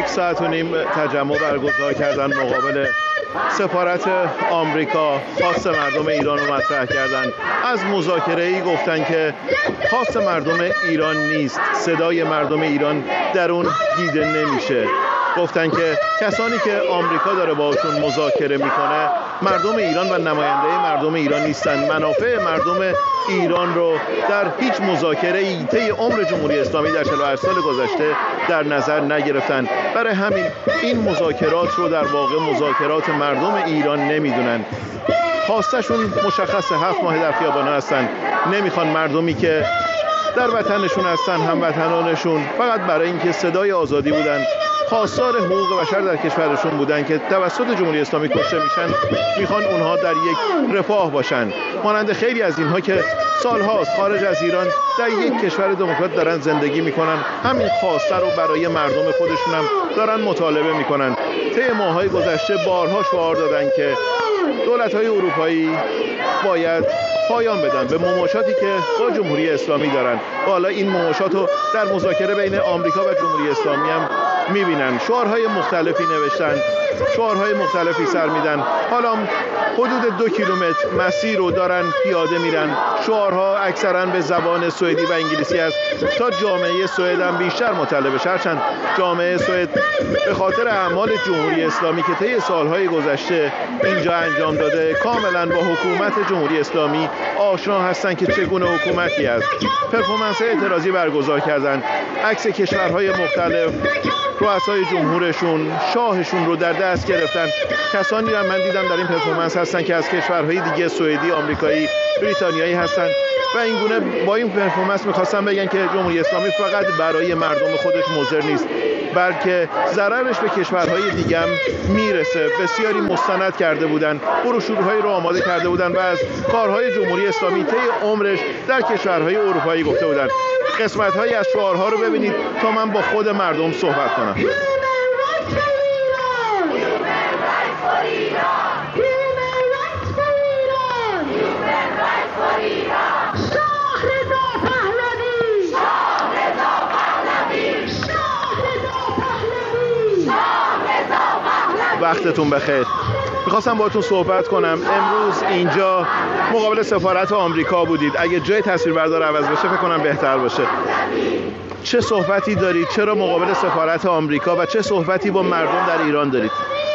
1.5 ساعت تجمع برگزار کردن مقابل سفارت آمریکا. خواست مردم ایران رو مطرح کردن. از مذاکره‌ای گفتن که خواست مردم ایران نیست، صدای مردم ایران در اون دیده نمیشه. گفتن که کسانی که آمریکا داره باهاشون مذاکره میکنه مردم ایران و نماینده مردم ایران نیستن. منافع مردم ایران رو در هیچ مذاکره‌ای طی عمر جمهوری اسلامی در 48 سال گذشته در نظر نگرفتن. برای همین این مذاکرات رو در واقع مذاکرات مردم ایران نمیدونن. خواستشون مشخصه، 7 ماه در خیابان‌ها هستن. نمیخوان مردمی که در وطنشون هستن، هموطنانشون، فقط برای اینکه صدای آزادی بودن، خواستار حقوق بشر در کشورشون بودن که توسط جمهوری اسلامی کشته میشن، میخوان اونها در یک رفاه باشن. مانند خیلی از اینها که سالهاست خارج از ایران در یک کشور دموکرات دارن زندگی میکنن، همین خواسته رو برای مردم خودشون هم دارن مطالبه میکنن. طی ماه‌های گذشته بارها شعار دادن که دولت‌های اروپایی باید پایان بدن به مماشاتی که با جمهوری اسلامی دارن. حالا این مماشات رو در مذاکره بین آمریکا و جمهوری اسلامی هم میبینن. شعارهای مختلفی نوشتن، شعارهای مختلفی سر میدن. حالا حدود 2 کیلومتر مسیر رو دارن پیاده میرن. شعارها اکثرا به زبان سوئدی و انگلیسی است تا جامعه سوئد هم بیشتر مطلع بشه. هرچند جامعه سوئد به خاطر اعمال جمهوری اسلامی که طی سالهای گذشته اینجا انجام داده کاملا با حکومت جمهوری اسلامی آشنا هستن که چگونه حکومتی است. پرفورمنس اعتراضی برگزار کردن، عکس کشورهای مختلف، رؤسای جمهورشون، شاهشون رو در دست گرفتن. کسانی رو من دیدم در این پرفورمنس هستن که از کشورهای دیگه سوئدی، آمریکایی، بریتانیایی هستن و این گونه با این پرفورمنس می‌خواستن بگن که جمهوری اسلامی فقط برای مردم خودش مضر نیست، بلکه ضررش به کشورهای دیگه هم میرسه. بسیاری مستند کرده بودن، بروشورهای رو آماده کرده بودن و از کارهای جمهوری اسلامی طی عمرش در کشورهای اروپایی گفته بودن. قسمت‌هایی از شعارها رو ببینید تا من با خود مردم صحبت کنم. وقتتون بخیر. میخواستم باهاتون صحبت کنم. امروز اینجا مقابل سفارت آمریکا بودید. اگه جای تصویربردار عوض بشه فکر کنم بهتر باشه. چه صحبتی دارید؟ چرا مقابل سفارت آمریکا و چه صحبتی با مردم در ایران دارید؟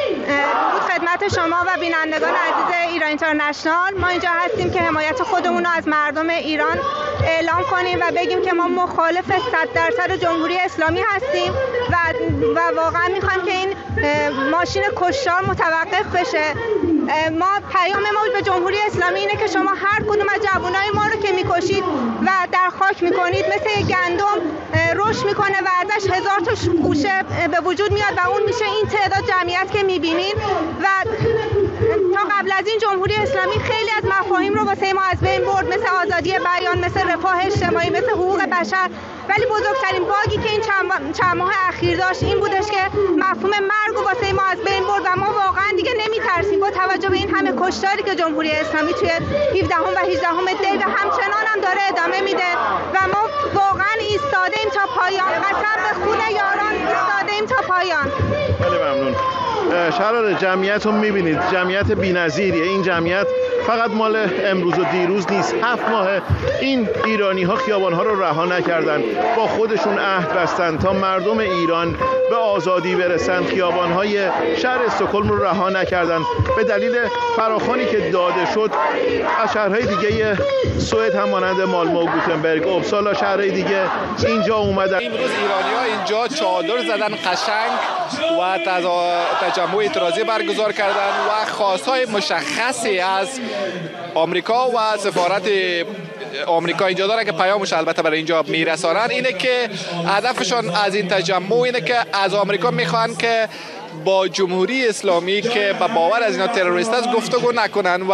خدمت شما و بینندگان عزیز ایران اینترنشنال، ما اینجا هستیم که حمایت خودمون رو از مردم ایران اعلام کنیم و بگیم که ما مخالف 100% جمهوری اسلامی هستیم و واقعا میخوایم که این ماشین کشتار متوقف بشه. ما پیام ما به جمهوری اسلامی اینه که شما هر کدوم از جوانای ما رو که میکشید و در خاک میکنید مثل گندم رشد میکنه و ازش 1000 تا خوشه به وجود میاد و اون میشه این تعداد جمعیت که میبینید. و تا قبل از این جمهوری اسلامی خیلی از مفاهیم رو واسه ما از بین برد، مثل آزادی بیان، مثل رفاه اجتماعی، مثل حقوق بشر. ولی بزرگترین باگی که این چند ماه اخیر داشت این بودش که مفهوم مرگ رو واسه ما از بین برد و ما واقعا دیگه نمیترسیم با توجه به این همه کشتاری که جمهوری اسلامی توی 17 و 18 دی و همچنان هم داره ادامه میده و ما واقعا ایستادیم تا پایان. قسم به خون یاران ایستادیم تا پایان. خیلی ممنون. شرار جمعیت رو میبینید، جمعیت بی‌نظیریه. این جمعیت فقط مال امروز و دیروز نیست. 7 ماه این ایرانی ها خیابان ها رو رها نکردن، با خودشون عهد بستن تا مردم ایران به آزادی برسن. خیابان های شهر استکهلم رو رها نکردن به دلیل فراخوانی که داده شد. از شهرهای دیگه سوئد هم مانند مالمو و گوتنبرگ، اوبسالا، شهرهای دیگه اینجا اومدن. امروز ایرانی‌ها اینجا چادر زدن قشنگ و تجمع اعتراضی برگزار کردن و خواست‌های مشخصی از آمریکا و سفارت آمریکا اینجا داره که پیامش البته برای اینجا میرسانن. اینه که هدفشون از این تجمع اینه که از آمریکا میخوان که با جمهوری اسلامی که با باور از اینا تروریست است گفتگو نکنن و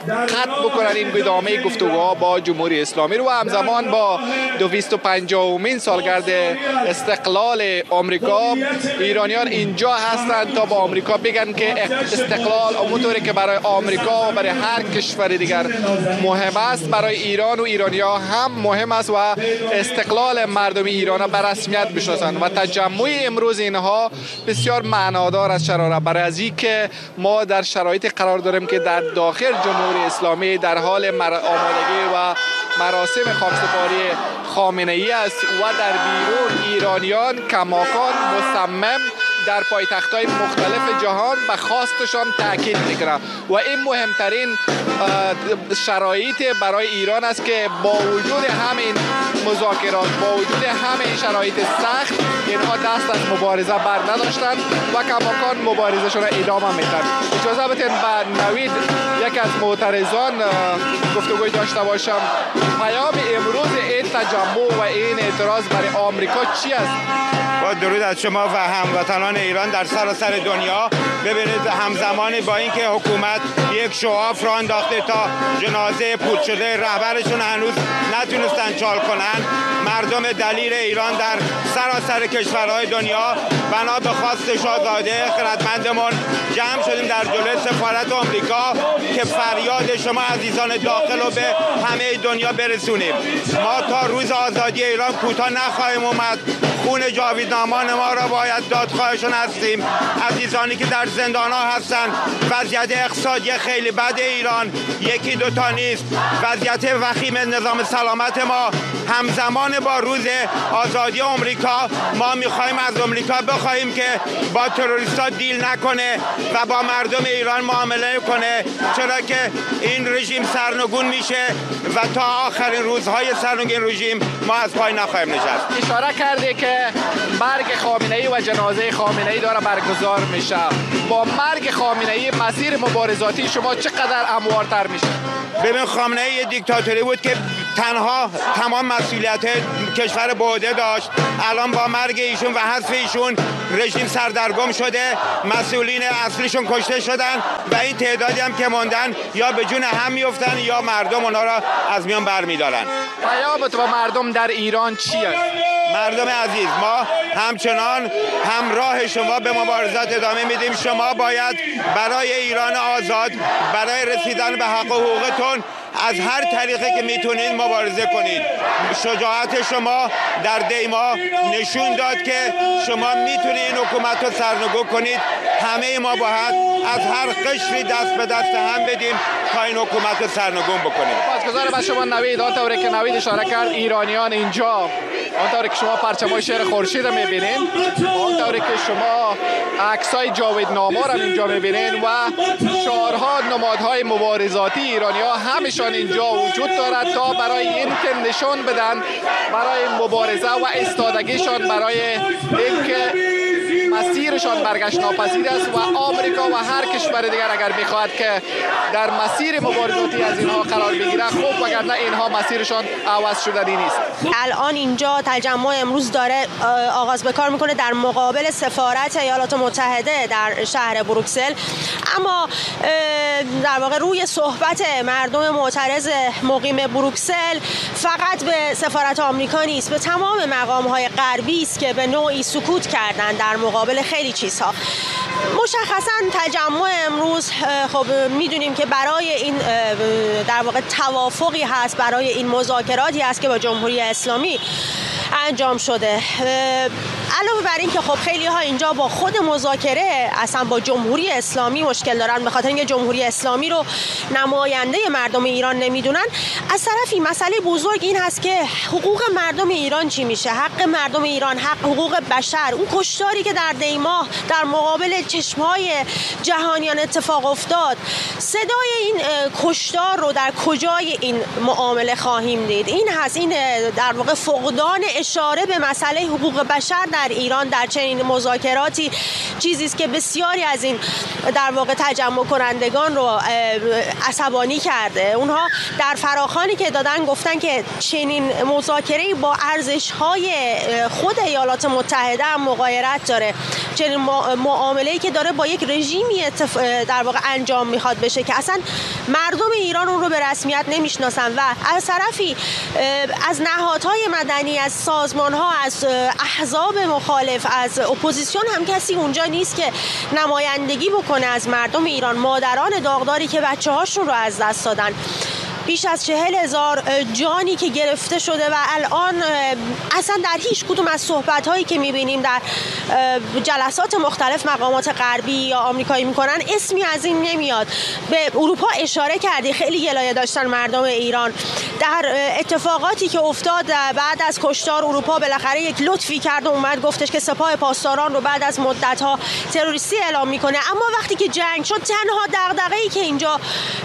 قطع بکنن این ادامه گفتگوها با جمهوری اسلامی رو و همزمان با 250مین سالگرد استقلال آمریکا ایرانیان اینجا هستند تا با آمریکا بگن که استقلال اونطوری که برای آمریکا و برای هر کشور دیگر مهم است برای ایران و ایرانی‌ها هم مهم است و استقلال مردم ایران به رسمیت بشناسند و تجمع امروز اینها بسیار معنادار است برای از اینکه ما در شرایط قرار داریم که در داخل جمهوری اسلامی در حال آمادگی و مراسم خاکسپاری خامنه‌ای است و در بیرون ایرانیان کماکان مصمم در پایتخت‌های مختلف جهان به خواستشان تاکید می‌کنند و این مهمترین شرایط برای ایران است که با وجود همین مذاکرات با وجود همین شرایط سخت اینها دست از مبارزه بر نداشتند و کماکان مبارزه‌شان را ادامه میدن. اجازه بدید با نوید یک از معترضان گفتگوی داشته باشم. پیام امروز این تجمع و این اعتراض برای آمریکا چی است؟ با درود از شما و هموطنان ایران در سراسر دنیا. ببینید همزمان با اینکه حکومت یک شعاف را انداخته تا جنازه پود شده رهبرشون هنوز نتونستن چال کنن، مردم دلیر ایران در سراسر کشورهای دنیا بنا به خواست شاهزاده خردمندمون جمع شدیم در جلوی سفارت آمریکا که فریاد شما عزیزان داخل رو به همه دنیا برسونیم. ما تا روز آزادی ایران کوتاه نخواهیم اومد. خون جاویدنامان ما را باید دادخواهشون هستیم. عزیزانی که در زندان ها هستن، وضعیت اقتصادی خیلی بد ایران یکی دوتا نیست. وضعیت وخیم نظام سلامت ما همزمان با روز آزادی آمریکا ما میخوایم از آمریکا بخوایم که با تروریستا دیل نکنه و با مردم ایران معامله کنه، چرا که این رژیم سرنگون میشه و تا آخرین روزهای سرنگون رژیم ما از پای نخواهیم نشست. اشاره کرده که مرگ خامنه‌ای و جنازه خامنه‌ای داره برگزار میشه. با مرگ خامنه‌ای مسیر مبارزاتی شما چقدر هموارتر میشه؟ ببین خامنه‌ای یه دیکتاتوری بود که تنها تمام مسئولیت کشور به عهده داشت. الان با مرگ ایشون و حذف ایشون رژیم سردرگم شده، مسئولین اصلیشون کشته شدن و این تعدادی هم که موندن یا به جون هم میافتن یا مردم اونا را از میان برمیدارن. پیامت و مردم در ایران چیه؟ مردم عزیز، ما همچنان همراه شما به مبارزات ادامه میدیم. شما باید برای ایران آزاد، برای رسیدن به حق و حقوقتون از هر طریقی که میتونید مبارزه کنید. شجاعت شما در دیما نشون داد که شما میتونید این حکومت رو سرنگون کنید. همه ما باید از هر قشری دست به دست هم بدیم تا این حکومت رو سرنگون بکنیم. سپاسگزارم از شما نوید. آنطوری که نوید اشاره کرد ایرانیان اینجا، آنطوری که شما پرچمای شهر خورشید رو میبینید، آنطوری که شما عکسای جاویدنامه رو اینجا میبینید و شعارها نمادهای مبارزاتی ایرانی‌ها همشان اینجا وجود دارد تا برای این که نشون بدن برای مبارزه و ایستادگیشان برای اینکه مسیرشان برگشت ناپذیر است و آمریکا و هر کشور دیگر اگر میخواهد که در مسیر مبارزاتی از اینها قرار بگیره خوب، وگرنه اینها مسیرشان عوض شدنی نیست. الان اینجا تجمع امروز داره آغاز به کار میکنه در مقابل سفارت ایالات متحده در شهر بروکسل، اما در واقع روی صحبت مردم معترض مقیم بروکسل فقط به سفارت آمریکا نیست، به تمام مقام‌های غربی است که به نوعی سکوت کردن در مقابل خیلی چیزها. مشخصاً تجمع امروز خب میدونیم که برای این در واقع توافقی هست، برای این مذاکراتی هست که با جمهوری اسلامی انجام شده. علاوه بر این که خب خیلی ها اینجا با خود مذاکره اصلا با جمهوری اسلامی مشکل دارن، به خاطر اینکه جمهوری اسلامی رو نماینده مردم ایران نمیدونن. از طرفی مسئله بزرگ این هست که حقوق مردم ایران چی میشه، حق مردم ایران، حقوق بشر، اون کشتاری که در دیماه در مقابل چشمهای جهانیان اتفاق افتاد، صدای این کشتار رو در کجای این معامله خواهیم دید؟ این هست، این در واقع فقدان اشاره به مسئله حقوق بشر در ایران در چنین مذاکراتی چیزی است که بسیاری از این در واقع تجمع کنندگان رو عصبانی کرده. اونها در فراخوانی که دادن گفتن که چنین مذاکره‌ای با ارزش‌های خود ایالات متحده هم مغایرت داره چنین معامله‌ای که داره با یک رژیمی در واقع انجام میخواد بشه که اصلا مردم ایران اون رو به رسمیت نمیشناسن و از طرفی از نهادهای مدنی، از سازمان‌ها، از احزاب مخالف، از اپوزیسیون هم کسی اونجا نیست که نمایندگی بکنه از مردم ایران، مادران داغداری که بچه‌هاشون رو از دست دادن. بیش از 40,000 جانی که گرفته شده و الان اصلا در هیچ کدوم از صحبت‌هایی که می‌بینیم در جلسات مختلف مقامات غربی یا آمریکایی می‌کنن اسمی از این نمیاد. به اروپا اشاره کردی، خیلی گلایه داشتن مردم ایران در اتفاقاتی که افتاد بعد از کشتار. اروپا بالاخره یک لطفی کرد و اومد گفتش که سپاه پاسداران رو بعد از مدت‌ها تروریستی اعلام می‌کنه، اما وقتی که جنگ شد تنها دغدغه‌ای که اینجا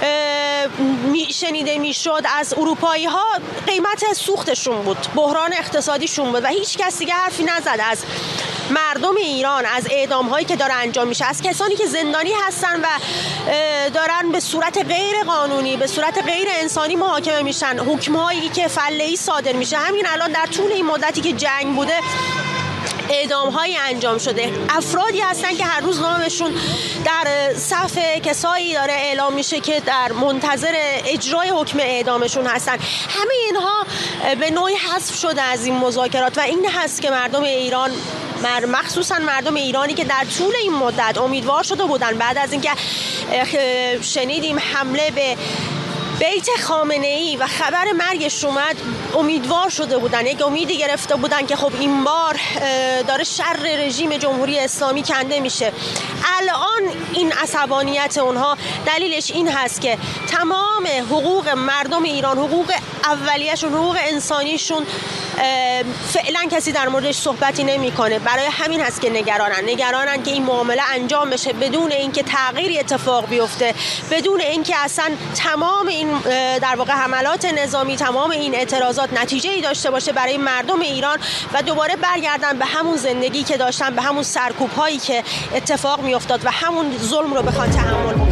شنیده میشد از اروپایی ها قیمت سوختشون بود، بحران اقتصادیشون بود و هیچ کس دیگه حرفی نزد از مردم ایران، از اعدام هایی که داره انجام میشه، از کسانی که زندانی هستن و دارن به صورت غیر قانونی، به صورت غیر انسانی محاکمه میشن، حکم هایی که فله‌ای صادر میشه. همین الان در طول این مدتی که جنگ بوده اعدام‌هایی انجام شده. افرادی هستن که هر روز نامشون در صف کسایی داره اعلام میشه که در منتظر اجرای حکم اعدامشون هستن. همه اینها به نوعی حذف شده از این مذاکرات و این هست که مردم ایران، مخصوصا مردم ایرانی که در طول این مدت امیدوار شده بودن بعد از اینکه شنیدیم حمله به بیت خامنه‌ای و خبر مرگش اومد، امیدوار شده بودن، یک امیدی گرفته بودن که خب این بار داره شر رژیم جمهوری اسلامی کنده میشه. الان این عصبانیت اونها دلیلش این هست که تمام حقوق مردم ایران، حقوق اولیه‌شون، حقوق انسانیشون فعلا کسی در موردش صحبتی نمیکنه. برای همین هست که نگرانن که این معامله انجام بشه بدون اینکه تغییری اتفاق بیفته، بدون اینکه اصلا تمام این در واقع حملات نظامی، تمام این اعتراضات نتیجه‌ای داشته باشه برای مردم ایران و دوباره برگردن به همون زندگی که داشتن، به همون سرکوب‌هایی که اتفاق میافتاد و همون ظلم رو بخوان تحمل کنن.